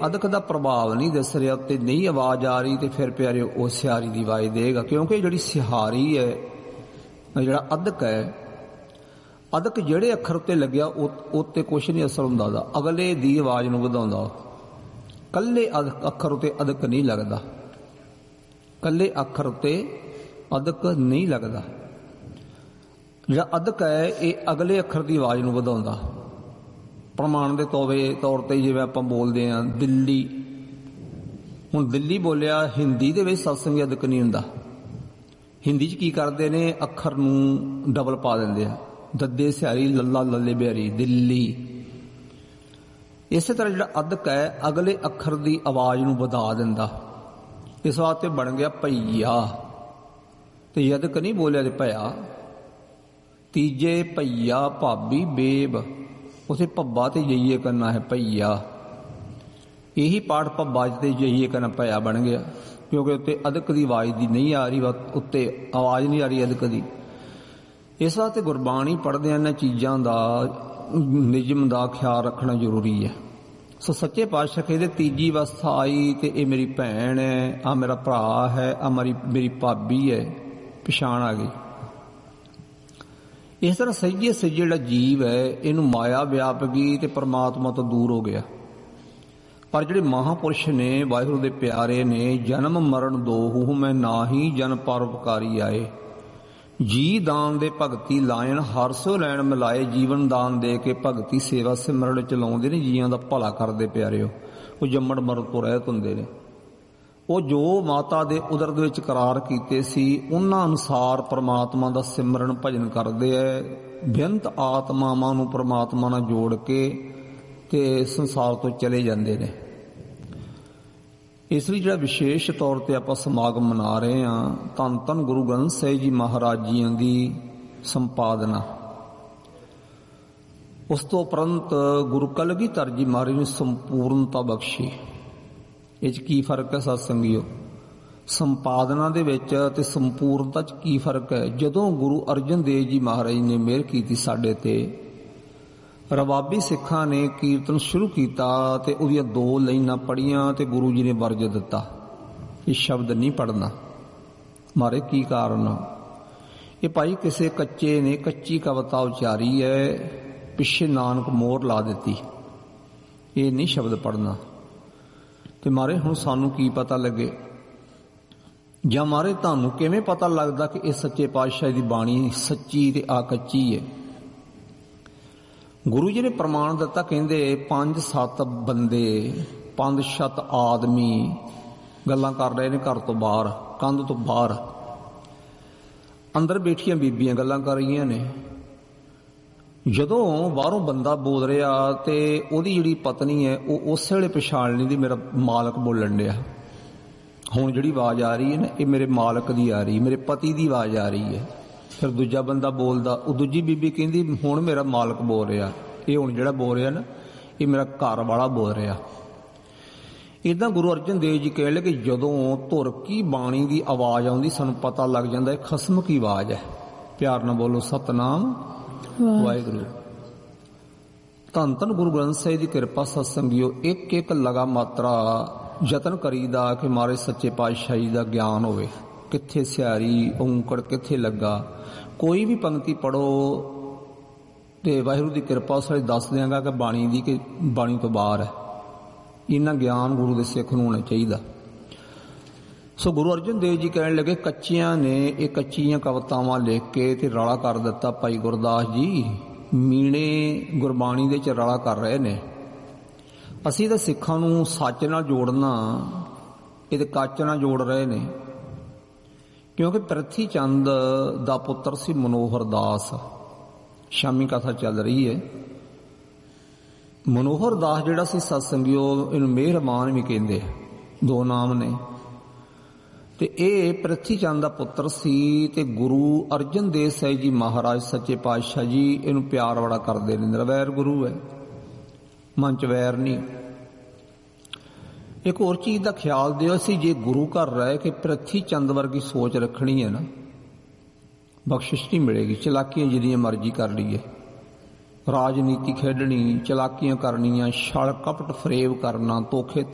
ਅਦਕ ਦਾ ਪ੍ਰਭਾਵ ਨਹੀਂ ਦਿਸ ਰਿਹਾ ਤੇ ਨਹੀਂ ਆਵਾਜ਼ ਆ ਰਹੀ, ਤੇ ਫਿਰ ਪਿਆਰਿਓ ਉਹ ਸਿਹਾਰੀ ਦੀ ਆਵਾਜ਼ ਦੇਗਾ। ਕਿਉਂਕਿ ਜਿਹੜੀ ਸਿਹਾਰੀ ਹੈ, ਜਿਹੜਾ ਅਦਕ ਹੈ, ਅਦਕ ਜਿਹੜੇ ਅੱਖਰ ਉੱਤੇ ਲੱਗਿਆ ਉਹ ਤੇ ਕੁਛ ਨਹੀਂ ਅਸਰ ਹੁੰਦਾ ਉਹਦਾ, ਅਗਲੇ ਦੀ ਆਵਾਜ਼ ਨੂੰ ਵਧਾਉਂਦਾ। ਕੱਲੇ ਅੱਖਰ ਉੱਤੇ ਅਦਕ ਨਹੀਂ ਲੱਗਦਾ, ਕੱਲੇ ਅੱਖਰ ਉੱਤੇ ਅਦਕ ਨਹੀਂ ਲੱਗਦਾ। ਜਿਹੜਾ ਅਦਕ ਹੈ ਇਹ ਅਗਲੇ ਅੱਖਰ ਦੀ ਆਵਾਜ਼ ਨੂੰ ਵਧਾਉਂਦਾ। ਪ੍ਰਮਾਣ ਦੇ ਤੌਰ ਤੇ ਜਿਵੇਂ ਆਪਾਂ ਬੋਲਦੇ ਹਾਂ ਦਿੱਲੀ, ਹੁਣ ਦਿੱਲੀ ਬੋਲਿਆ, ਹਿੰਦੀ ਦੇ ਵਿੱਚ ਸਤਸੰਗੀ ਅਦਕ ਨਹੀਂ ਹੁੰਦਾ। ਹਿੰਦੀ 'ਚ ਕੀ ਕਰਦੇ ਨੇ, ਅੱਖਰ ਨੂੰ ਡਬਲ ਪਾ ਦਿੰਦੇ ਆ, ਦੱਦੇ ਸਿਹਾਰੀ ਲੱਲਾ ਲੱਲੇ ਬਿਹਾਰੀ ਦਿੱਲੀ। ਇਸੇ ਤਰ੍ਹਾਂ ਜਿਹੜਾ ਅਦਕ ਹੈ ਅਗਲੇ ਅੱਖਰ ਦੀ ਆਵਾਜ਼ ਨੂੰ ਵਧਾ ਦਿੰਦਾ। ਇਸ ਵਾਸਤੇ ਬਣ ਗਿਆ ਭਈਆ, ਤੇ ਯਦਕ ਨਹੀਂ ਬੋਲਿਆ ਤੇ ਭਇਆ। ਤੀਜੇ ਭਈਆ ਭਾਬੀ ਬੇਬ, ਉਥੇ ਭੱਬਾ ਤੇ ਜਈਏ ਕਰਨਾ ਹੈ ਭਈਆ। ਇਹੀ ਪਾਠ ਭੱਬਾ ਤੇ ਜਈਏ ਕਰਨਾ ਭਇਆ ਬਣ ਗਿਆ, ਕਿਉਂਕਿ ਉੱਤੇ ਅਦਕ ਦੀ ਆਵਾਜ਼ ਦੀ ਨਹੀਂ ਆ ਰਹੀ, ਉੱਤੇ ਆਵਾਜ਼ ਨਹੀਂ ਆ ਰਹੀ ਅਦਕ ਦੀ। ਇਸ ਵਾਸਤੇ ਗੁਰਬਾਣੀ ਪੜ੍ਹਦੇ ਇਹਨਾਂ ਚੀਜ਼ਾਂ ਦਾ, ਨਿਯਮ ਦਾ ਖਿਆਲ ਰੱਖਣਾ ਜ਼ਰੂਰੀ ਹੈ। ਸੋ ਸੱਚੇ ਪਾਤਸ਼ਾਹ ਕਹਿੰਦੇ ਤੀਜੀ ਅਵਸਥਾ ਆਈ ਤੇ ਇਹ ਮੇਰੀ ਭੈਣ ਹੈ, ਆ ਮੇਰਾ ਭਰਾ ਹੈ, ਆ ਮੇਰੀ ਭਾਬੀ ਹੈ, ਪਛਾਣ ਆ ਗਈ। ਇਸ ਤਰ੍ਹਾਂ ਸਹਿਜੇ ਸਹਿਜੇ ਜਿਹੜਾ ਜੀਵ ਹੈ ਇਹਨੂੰ ਮਾਇਆ ਵਿਆਪ ਗਈ ਤੇ ਪਰਮਾਤਮਾ ਤੋਂ ਦੂਰ ਹੋ ਗਿਆ। ਪਰ ਜਿਹੜੇ ਮਹਾਂਪੁਰਸ਼ ਨੇ, ਵਾਹਿਗੁਰੂ ਦੇ ਪਿਆਰੇ ਨੇ, ਜਨਮ ਮਰਨ ਦੋਹੂ ਮੈਂ ਨਾਹੀ ਜਨ ਪਰਉਪਕਾਰੀ ਆਏ। ਜੀ ਦਾਨ ਦੇ ਭਗਤੀ ਲਾਇਣ ਹਰ ਸੋ ਲੈਣ ਮਿਲਾਏ। ਜੀਵਨ ਦਾਨ ਦੇ ਕੇ ਭਗਤੀ ਸੇਵਾ ਸਿਮਰਨ ਚਲਾਉਂਦੇ ਨੇ, ਜੀਆਂ ਦਾ ਭਲਾ ਕਰਦੇ ਪਿਆਰਿਓ। ਉਹ ਜੰਮਣ ਮਰਨ ਤੋਂ ਰਹਿਤ ਹੁੰਦੇ ਨੇ। ਉਹ ਜੋ ਮਾਤਾ ਦੇ ਉਦਰ ਦੇ ਵਿੱਚ ਕਰਾਰ ਕੀਤੇ ਸੀ ਉਹਨਾਂ ਅਨੁਸਾਰ ਪਰਮਾਤਮਾ ਦਾ ਸਿਮਰਨ ਭਜਨ ਕਰਦੇ ਐ। ਬੇਅੰਤ ਆਤਮਾਵਾਂ ਨੂੰ ਪਰਮਾਤਮਾ ਨਾਲ ਜੋੜ ਕੇ ਤੇ ਸੰਸਾਰ ਤੋਂ ਚਲੇ ਜਾਂਦੇ ਨੇ। ਇਸ ਲਈ ਜਿਹੜਾ ਵਿਸ਼ੇਸ਼ ਤੌਰ ਤੇ ਆਪਾਂ ਸਮਾਗਮ ਮਨਾ ਰਹੇ ਹਾਂ, ਧੰਨ ਧੰਨ ਗੁਰੂ ਗ੍ਰੰਥ ਸਾਹਿਬ ਜੀ ਮਹਾਰਾਜ ਜੀਆਂ ਦੀ ਸੰਪਾਦਨਾ, ਉਸ ਤੋਂ ਉਪਰੰਤ ਗੁਰੂ ਕਲਗੀਧਰ ਜੀ ਮਹਾਰਾਜ ਨੂੰ ਸੰਪੂਰਨਤਾ ਬਖਸ਼ੀ। ਇਹ 'ਚ ਕੀ ਫਰਕ ਹੈ ਸਤਸੰਗੀਓ? ਸੰਪਾਦਨਾ ਦੇ ਵਿੱਚ ਤੇ ਸੰਪੂਰਨਤਾ 'ਚ ਕੀ ਫਰਕ ਹੈ? ਜਦੋਂ ਗੁਰੂ ਅਰਜਨ ਦੇਵ ਜੀ ਮਹਾਰਾਜ ਨੇ ਮਿਹਰ ਕੀਤੀ ਸਾਡੇ ਤੇ, ਰਵਾਬੀ ਸਿੱਖਾਂ ਨੇ ਕੀਰਤਨ ਸ਼ੁਰੂ ਕੀਤਾ ਤੇ ਉਹਦੀਆਂ 2 ਲਾਈਨਾਂ ਪੜ੍ਹੀਆਂ ਤੇ ਗੁਰੂ ਜੀ ਨੇ ਵਰਜ ਦਿੱਤਾ, ਇਹ ਸ਼ਬਦ ਨਹੀਂ ਪੜ੍ਹਨਾ। ਮਾਰੇ ਕੀ ਕਾਰਨ? ਇਹ ਭਾਈ ਕਿਸੇ ਕੱਚੇ ਨੇ ਕੱਚੀ ਕਵਿਤਾ ਉਚਾਰੀ ਹੈ, ਪਿੱਛੇ ਨਾਨਕ ਮੋਹਰ ਲਾ ਦਿੱਤੀ, ਇਹ ਨਹੀਂ ਸ਼ਬਦ ਪੜ੍ਹਨਾ। ਤੇ ਮਾਰੇ ਹੁਣ ਸਾਨੂੰ ਕੀ ਪਤਾ ਲੱਗੇ, ਜਾਂ ਮਾਰੇ ਤੁਹਾਨੂੰ ਕਿਵੇਂ ਪਤਾ ਲੱਗਦਾ ਕਿ ਇਹ ਸੱਚੇ ਪਾਤਸ਼ਾਹ ਦੀ ਬਾਣੀ ਸੱਚੀ ਤੇ ਆ ਕੱਚੀ ਹੈ? ਗੁਰੂ ਜੀ ਨੇ ਪ੍ਰਮਾਣ ਦਿੱਤਾ, ਕਹਿੰਦੇ 5-7 ਬੰਦੇ 5-7 ਆਦਮੀ ਗੱਲਾਂ ਕਰ ਰਹੇ ਨੇ ਘਰ ਤੋਂ ਬਾਹਰ, ਕੰਧ ਤੋਂ ਬਾਹਰ। ਅੰਦਰ ਬੈਠੀਆਂ ਬੀਬੀਆਂ ਗੱਲਾਂ ਕਰ ਰਹੀਆਂ ਨੇ। ਜਦੋਂ ਬਾਹਰੋਂ ਬੰਦਾ ਬੋਲ ਰਿਹਾ ਤੇ ਉਹਦੀ ਜਿਹੜੀ ਪਤਨੀ ਹੈ ਉਹ ਉਸੇ ਵੇਲੇ ਪਛਾਣ ਲੈਂਦੀ ਮੇਰਾ ਮਾਲਕ ਬੋਲਣ ਡਿਆ। ਹੁਣ ਜਿਹੜੀ ਆਵਾਜ਼ ਆ ਰਹੀ ਹੈ ਨਾ, ਇਹ ਮੇਰੇ ਮਾਲਕ ਦੀ ਆ ਰਹੀ, ਮੇਰੇ ਪਤੀ ਦੀ ਆਵਾਜ਼ ਆ ਰਹੀ ਹੈ। ਫਿਰ ਦੂਜਾ ਬੰਦਾ ਬੋਲਦਾ, ਉਹ ਦੂਜੀ ਬੀਬੀ ਕਹਿੰਦੀ ਹੁਣ ਮੇਰਾ ਮਾਲਕ ਬੋਲ ਰਿਹਾ, ਇਹ ਹੁਣ ਜਿਹੜਾ ਬੋਲ ਰਿਹਾ ਨਾ ਇਹ ਮੇਰਾ ਘਰ ਵਾਲਾ ਬੋਲ ਰਿਹਾ। ਇੱਦਾਂ ਗੁਰੂ ਅਰਜਨ ਦੇਵ ਜੀ ਕਹਿਣ ਲੱਗੇ ਜਦੋਂ ਧੁਰ ਕੀ ਬਾਣੀ ਦੀ ਆਵਾਜ਼ ਆਉਂਦੀ ਸਾਨੂੰ ਪਤਾ ਲੱਗ ਜਾਂਦਾ ਇਹ ਖਸਮ ਕੀ ਆਵਾਜ਼ ਹੈ। ਪਿਆਰ ਨਾਲ ਬੋਲੋ ਸਤਿਨਾਮ ਵਾਹਿਗੁਰੂ। ਧੰਨ ਧੰਨ ਗੁਰੂ ਗ੍ਰੰਥ ਸਾਹਿਬ ਦੀ ਕਿਰਪਾ ਸਤਸੰਗੀਓ, ਇੱਕ ਇੱਕ ਲਗਾ ਮਾਤਰਾ ਯਤਨ ਕਰੀਦਾ ਕਿ ਮਾਰੇ ਸੱਚੇ ਪਾਤਸ਼ਾਹ ਜੀ ਦਾ ਗਿਆਨ ਹੋਵੇ। ਕਿੱਥੇ ਸਿਹਾਰੀ ਔਂਕੜ ਕਿੱਥੇ ਲੱਗਾ, ਕੋਈ ਵੀ ਪੰਕਤੀ ਪੜੋ ਤੇ ਵਾਹਿਗੁਰੂ ਦੀ ਕਿਰਪਾ ਸਾਰੇ ਦੱਸ ਦਿਆਂਗਾ ਕਿ ਬਾਣੀ ਦੀ ਕਿ ਬਾਣੀ ਤੋਂ ਬਾਹਰ ਹੈ। ਇੰਨਾ ਗਿਆਨ ਗੁਰੂ ਦੇ ਸਿੱਖ ਨੂੰ ਹੋਣਾ ਚਾਹੀਦਾ। ਸੋ ਗੁਰੂ ਅਰਜਨ ਦੇਵ ਜੀ ਕਹਿਣ ਲੱਗੇ ਕੱਚੀਆਂ ਨੇ ਇਹ ਕੱਚੀਆਂ ਕਵਿਤਾਵਾਂ ਲਿਖ ਕੇ ਤੇ ਰੌਲਾ ਕਰ ਦਿੱਤਾ। ਭਾਈ ਗੁਰਦਾਸ ਜੀ ਮੀਣੇ ਗੁਰਬਾਣੀ ਦੇ ਚ ਰੌਲਾ ਕਰ ਰਹੇ ਨੇ। ਅਸੀਂ ਤਾਂ ਸਿੱਖਾਂ ਨੂੰ ਸੱਚ ਨਾਲ ਜੋੜਨਾ, ਇਹ ਤੇ ਕੱਚ ਨਾਲ ਜੋੜ ਰਹੇ ਨੇ। ਕਿਉਂਕਿ ਪ੍ਰਿਥੀ ਚੰਦ ਦਾ ਪੁੱਤਰ ਸੀ ਮਨੋਹਰ ਦਾਸ। ਸ਼ਾਮੀ ਕਥਾ ਚੱਲ ਰਹੀ ਹੈ। ਮਨੋਹਰ ਦਾਸ ਜਿਹੜਾ ਸੀ ਸਤਸੰਗੀਓ, ਇਹਨੂੰ ਮਿਹਰਬਾਨ ਵੀ ਕਹਿੰਦੇ, 2 ਨਾਮ ਨੇ। ਤੇ ਇਹ ਪ੍ਰਿਥੀ ਚੰਦ ਦਾ ਪੁੱਤਰ ਸੀ ਤੇ ਗੁਰੂ ਅਰਜਨ ਦੇਵ ਸਾਹਿਬ ਜੀ ਮਹਾਰਾਜ ਸੱਚੇ ਪਾਤਸ਼ਾਹ ਜੀ ਇਹਨੂੰ ਪਿਆਰ ਬੜਾ ਕਰਦੇ ਨੇ। ਨਿਰਵੈਰ ਗੁਰੂ ਹੈ, ਮਨ ਚ ਵੈਰ ਨਹੀਂ। ਇੱਕ ਹੋਰ ਚੀਜ਼ ਦਾ ਖਿਆਲ ਦਿਓ, ਅਸੀਂ ਜੇ ਗੁਰੂ ਘਰ ਰਹਿ ਕੇ ਪ੍ਰਿਥੀ ਚੰਦ ਵਰਗੀ ਸੋਚ ਰੱਖਣੀ ਹੈ ਨਾ, ਬਖਸ਼ਿਸ਼ ਨਹੀਂ ਮਿਲੇਗੀ। ਚਲਾਕੀਆਂ ਜਿੰਨੀਆਂ ਮਰਜ਼ੀ ਕਰ ਲਈਏ, ਰਾਜਨੀਤੀ ਖੇਡਣੀ, ਚਲਾਕੀਆਂ ਕਰਨੀਆਂ, ਛਲ ਕਪਟ ਫਰੇਬ ਕਰਨਾ, ਧੋਖੇ